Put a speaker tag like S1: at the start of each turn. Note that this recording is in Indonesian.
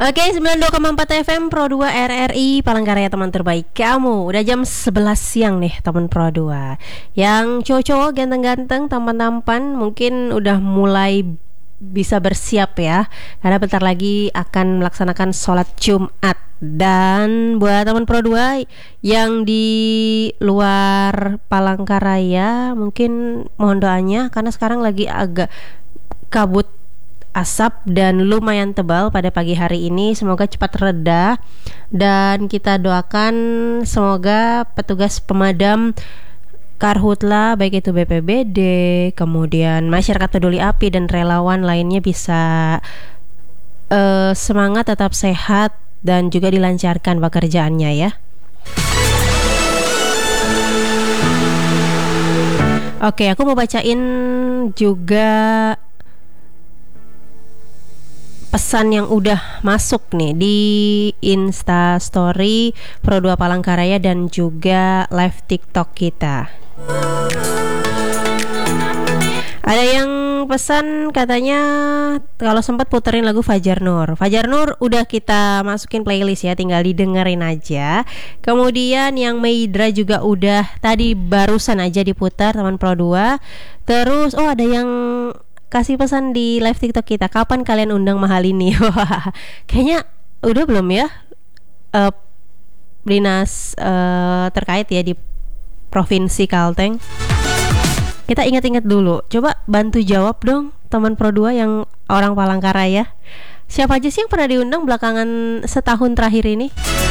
S1: Oke, 92,4 FM Pro 2 RRI Palangkaraya, teman terbaik kamu. Udah jam 11 siang nih teman Pro 2. Yang cowok-cowok ganteng-ganteng, tampan-tampan mungkin udah mulai bisa bersiap ya, karena bentar lagi akan melaksanakan sholat Jumat. Dan buat teman Pro 2 yang di luar Palangkaraya, mungkin mohon doanya karena sekarang lagi agak kabut asap dan lumayan tebal pada pagi hari ini. Semoga cepat reda dan kita doakan semoga petugas pemadam Karhutla, baik itu BPBD, kemudian masyarakat peduli api dan relawan lainnya bisa semangat, tetap sehat dan juga dilancarkan pekerjaannya ya. Oke, aku mau bacain juga pesan yang udah masuk nih di Insta Story Pro 2 Palangkaraya dan juga live TikTok kita. Ada yang pesan katanya kalau sempat puterin lagu Fajar Nur. Fajar Nur udah kita masukin playlist ya, tinggal didengerin aja. Kemudian yang Meidra juga udah tadi barusan aja diputar teman Pro 2. Terus ada yang kasih pesan di live TikTok kita, kapan kalian undang Mahalini? Wah, kayaknya udah belum ya dinas terkait ya di Provinsi Kalteng. Kita ingat-ingat dulu. Coba bantu jawab dong teman Pro 2 yang orang Palangkaraya. Siapa aja sih yang pernah diundang belakangan setahun terakhir ini?